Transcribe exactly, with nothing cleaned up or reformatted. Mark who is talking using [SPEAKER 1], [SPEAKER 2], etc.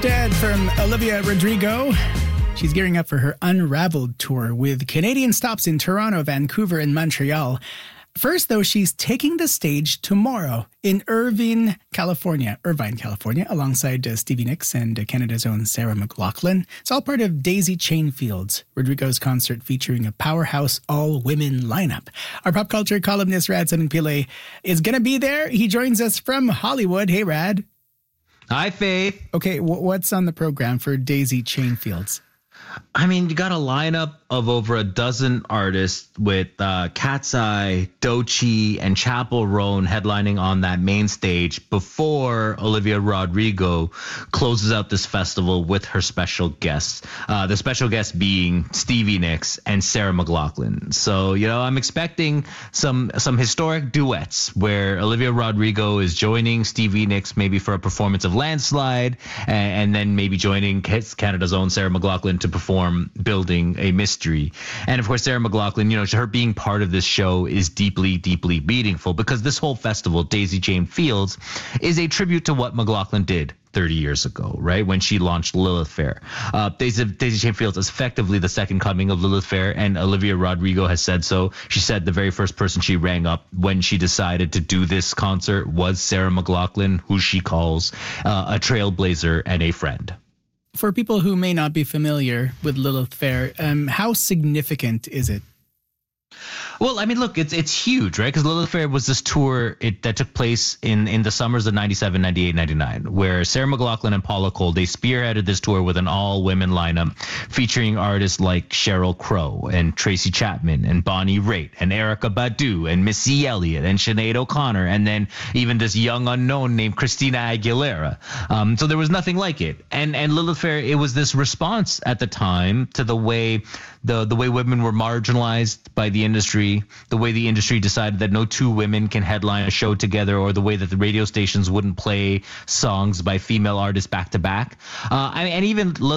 [SPEAKER 1] Dead from Olivia Rodrigo. She's gearing up for her Unraveled tour with Canadian stops in Toronto, Vancouver, and Montreal. First, though, she's taking the stage tomorrow in Irvine, California, Irvine, California, alongside uh, Stevie Nicks and uh, Canada's own Sarah McLachlan. It's all part of Daisy Chain Fields, Rodrigo's concert featuring a powerhouse all-women lineup. Our pop culture columnist, Rad Pillay, is going to be there. He joins us from Hollywood. Hey, Rad.
[SPEAKER 2] Hi, Faith.
[SPEAKER 1] Okay, w- what's on the program for Daisy Chain Fields?
[SPEAKER 2] I mean, you got a lineup of over a dozen artists with uh, Cat's Eye, Doechii, and Chappell Roan headlining on that main stage before Olivia Rodrigo closes out this festival with her special guests. Uh, the special guest being Stevie Nicks and Sarah McLachlan. So, you know, I'm expecting some some historic duets where Olivia Rodrigo is joining Stevie Nicks maybe for a performance of Landslide, and, and then maybe joining Canada's own Sarah McLachlan to perform Building a Mystery. And of course, Sarah McLachlan, you know, her being part of this show is deeply, deeply meaningful because this whole festival, Daisy Chain Fields, is a tribute to what McLachlan did thirty years ago, right? When she launched Lilith Fair. Uh, Daisy, Daisy Chain Fields is effectively the second coming of Lilith Fair, and Olivia Rodrigo has said so. She said the very first person she rang up when she decided to do this concert was Sarah McLachlan, who she calls uh, a trailblazer and a friend.
[SPEAKER 1] For people who may not be familiar with Lilith Fair, um, how significant is it?
[SPEAKER 2] Well, I mean, look, it's it's huge, right? Because Lilith Fair was this tour it, that took place in, in the summers of ninety-seven, ninety-eight, ninety-nine, where Sarah McLachlan and Paula Cole, they spearheaded this tour with an all-women lineup featuring artists like Sheryl Crow and Tracy Chapman and Bonnie Raitt and Erykah Badu and Missy Elliott and Sinead O'Connor and then even this young unknown named Christina Aguilera. Um, so there was nothing like it. And and Lilith Fair, it was this response at the time to the way the the way women were marginalized by the industry, the way the industry decided that no two women can headline a show together, or the way that the radio stations wouldn't play songs by female artists back to back. Uh, I mean, and even